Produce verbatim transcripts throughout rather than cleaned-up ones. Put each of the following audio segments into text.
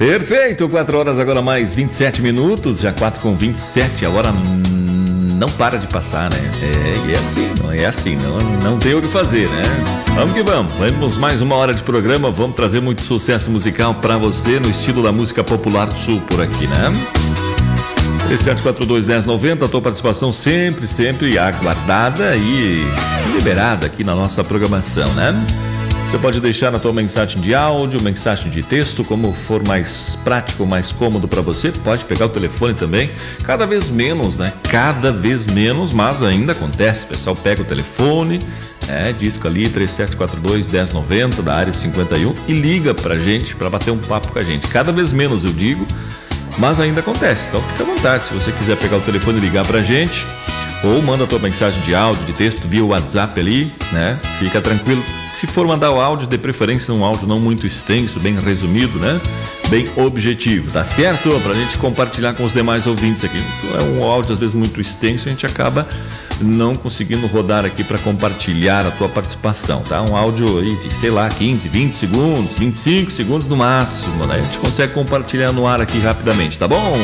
Perfeito, quatro horas agora mais vinte e sete minutos, já quatro com vinte e sete, a hora não para de passar, né? É, e é assim, não é assim, não, não tem o que fazer, né? Vamos que vamos, vamos mais uma hora de programa, vamos trazer muito sucesso musical pra você no estilo da música popular do Sul por aqui, né? três sete quatro dois, um zero nove zero, a tua participação sempre, sempre aguardada e liberada aqui na nossa programação, né? Você pode deixar a tua mensagem de áudio, mensagem de texto, como for mais prático, mais cômodo para você. Pode pegar o telefone também, cada vez menos, né? Cada vez menos, mas ainda acontece. O pessoal pega o telefone, é, disco ali, três sete quatro dois, um zero nove zero, da área cinquenta e um, e liga pra gente, pra bater um papo com a gente. Cada vez menos, eu digo, mas ainda acontece. Então fica à vontade, se você quiser pegar o telefone e ligar pra gente, ou manda a tua mensagem de áudio, de texto via WhatsApp ali, né? Fica tranquilo. Se for mandar o áudio, de preferência um áudio não muito extenso, bem resumido, né? Bem objetivo, tá certo? Pra gente compartilhar com os demais ouvintes aqui. É um áudio às vezes muito extenso, a gente acaba não conseguindo rodar aqui para compartilhar a tua participação, tá? Um áudio aí de, sei lá, quinze, vinte segundos, vinte e cinco segundos no máximo, né? A gente consegue compartilhar no ar aqui rapidamente, tá bom?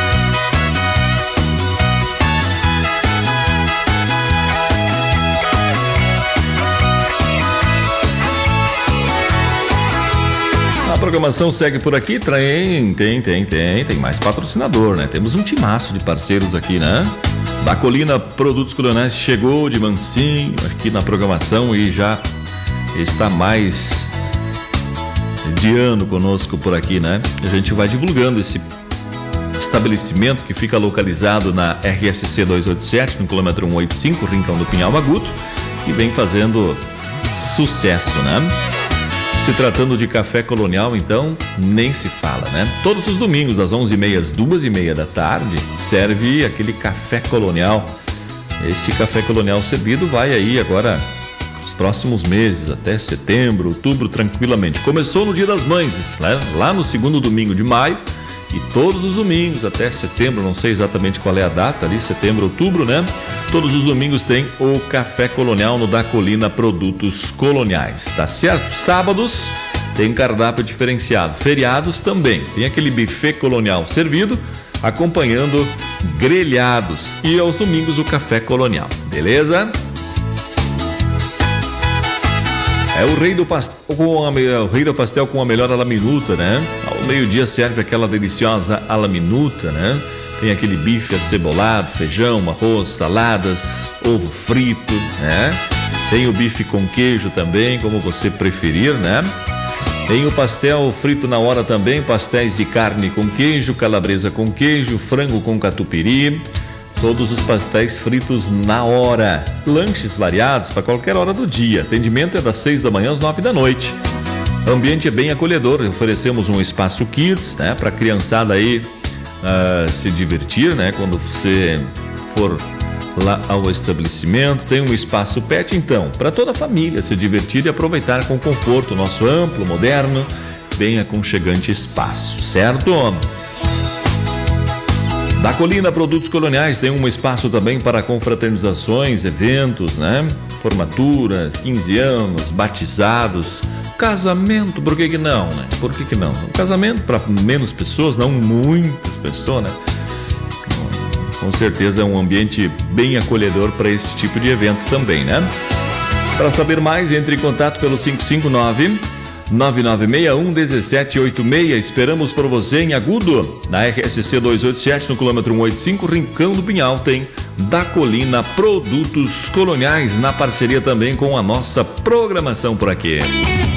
A programação segue por aqui, tem, tem, tem, tem, tem mais patrocinador, né? Temos um timaço de parceiros aqui, né? Da Colina Produtos Coloniais chegou de mansinho aqui na programação e já está mais de ano conosco por aqui, né? A gente vai divulgando esse estabelecimento que fica localizado na R S C duzentos e oitenta e sete, no quilômetro cento e oitenta e cinco, Rincão do Pinhal Maguto, e vem fazendo sucesso, né? Se tratando de café colonial, então, nem se fala, né? Todos os domingos, às onze e meia, às duas e meia da tarde, serve aquele café colonial. Esse café colonial servido vai aí agora, nos próximos meses, até setembro, outubro, tranquilamente. Começou no Dia das Mães, né? Lá no segundo domingo de maio, e todos os domingos, até setembro, não sei exatamente qual é a data ali, setembro, outubro, né? Todos os domingos tem o Café Colonial no Da Colina Produtos Coloniais, tá certo? Sábados tem cardápio diferenciado, feriados também, tem aquele buffet colonial servido, acompanhando grelhados, e aos domingos o Café Colonial, beleza? É o rei do pastel com a, o rei do pastel com a melhor alaminuta, né? Ao meio-dia serve aquela deliciosa alaminuta, né? Tem aquele bife acebolado, feijão, arroz, saladas, ovo frito, né? Tem o bife com queijo também, como você preferir, né? Tem o pastel frito na hora também, pastéis de carne com queijo, calabresa com queijo, frango com catupiry. Todos os pastéis fritos na hora. Lanches variados para qualquer hora do dia. Atendimento é das seis da manhã às nove da noite. O ambiente é bem acolhedor. Oferecemos um espaço kids, né, para a criançada aí uh, se divertir, né, quando você for lá ao estabelecimento. Tem um espaço pet, então, para toda a família se divertir e aproveitar com conforto. Nosso amplo, moderno, bem aconchegante espaço, certo? Da Colina Produtos Coloniais tem um espaço também para confraternizações, eventos, né? Formaturas, quinze anos, batizados, casamento, por que que não, né? Por que que não? Um casamento para menos pessoas, não muitas pessoas, né? Com certeza é um ambiente bem acolhedor para esse tipo de evento também, né? Para saber mais, entre em contato pelo cinco cinco nove, nove nove seis um, um sete oito seis. Esperamos por você em Agudo, na R S C duzentos e oitenta e sete, no quilômetro cento e oitenta e cinco, Rincão do Pinhal. Tem Da Colina Produtos Coloniais, na parceria também com a nossa programação por aqui.